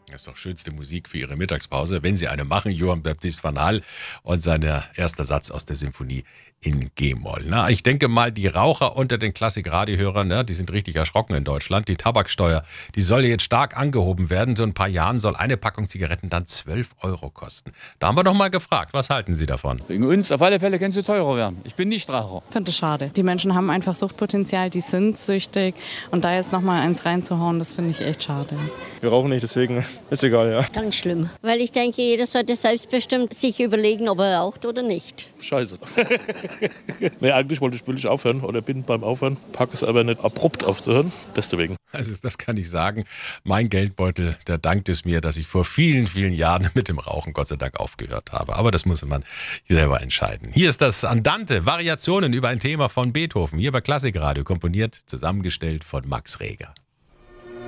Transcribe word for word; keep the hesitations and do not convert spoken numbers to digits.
Das ist doch schönste Musik für Ihre Mittagspause, wenn Sie eine machen. Johann Baptiste van Hal und sein erster Satz aus der Symphonie in G-Moll. Na, ich denke mal, die Raucher unter den Klassik-Radiohörern, ne, die sind richtig erschrocken in Deutschland. Die Tabaksteuer, die soll jetzt stark angehoben werden. So ein paar Jahren soll eine Packung Zigaretten dann zwölf Euro kosten. Da haben wir doch mal gefragt, was halten Sie davon? Wegen uns auf alle Fälle kann es teurer werden. Ich bin nicht Raucher. Ich finde es schade. Die Menschen haben einfach Suchtpotenzial, die sind süchtig. Und da jetzt nochmal eins reinzuhauen, das finde ich echt schade. Wir rauchen nicht, deswegen ist egal, ja. Ganz schlimm, weil ich denke, jeder sollte selbstbestimmt sich überlegen, ob er raucht oder nicht. Scheiße. Nee, eigentlich wollte ich, will ich aufhören oder bin beim Aufhören, packe es aber nicht abrupt aufzuhören, deswegen. Also das kann ich sagen, mein Geldbeutel, der dankt es mir, dass ich vor vielen, vielen Jahren mit dem Rauchen Gott sei Dank aufgehört habe. Aber das muss man selber entscheiden. Hier ist das Andante, Variationen über ein Thema von Beethoven, hier bei Klassikradio, komponiert, zusammengestellt von Max Reger.